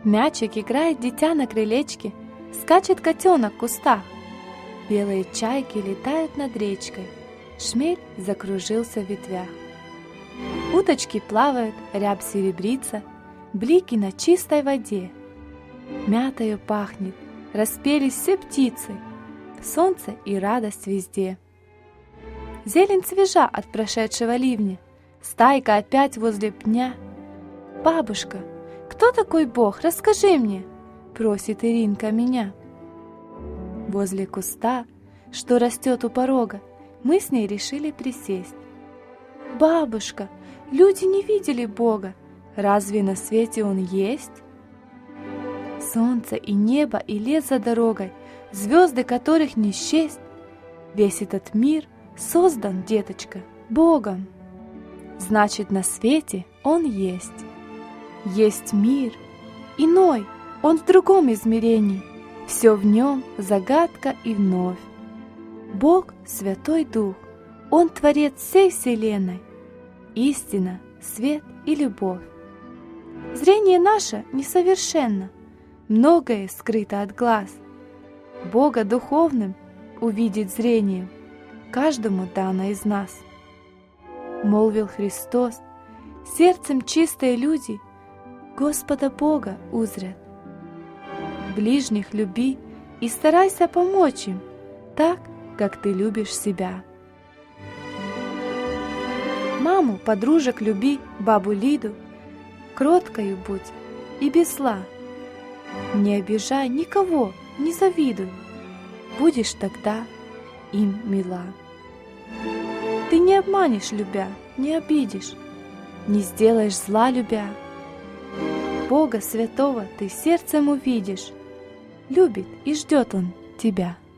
Мячик играет дитя на крылечке, скачет котенок в кустах. Белые чайки летают над речкой, шмель закружился в ветвях. Уточки плавают, рябь серебрится, блики на чистой воде. Мятою пахнет, распелись все птицы, солнце и радость везде. Зелень свежа от прошедшего ливня, стайка опять возле пня. «Бабушка, кто такой Бог, расскажи мне!» — просит Иринка меня. Возле куста, что растет у порога, мы с ней решили присесть. «Бабушка, люди не видели Бога, разве на свете Он есть?» Солнце и небо и лес за дорогой, звезды которых не счесть, весь этот мир создан, деточка, Богом. Значит, на свете Он есть. Есть мир иной, он в другом измерении, все в нем загадка и вновь. Бог — Святой Дух, Он творец всей вселенной, истина, свет и любовь. Зрение наше несовершенно, многое скрыто от глаз. Бога духовным увидеть зрением каждому дано из нас. Молвил Христос, сердцем чистые люди Господа Бога узрят. Ближних люби и старайся помочь им так, как ты любишь себя. Маму, подружек люби, бабу Лиду, кроткою будь и без зла. Не обижай никого, не завидуй, будешь тогда им мила. Ты не обманешь, любя, не обидишь, не сделаешь зла, любя. Бога Святого ты сердцем увидишь, любит и ждет Он тебя.